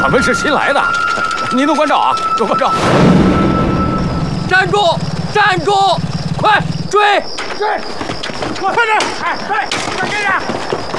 咱们是新来的，您多关照啊，多关照。 站住！站住！快追！ 追！快点！哎，对，快跟着！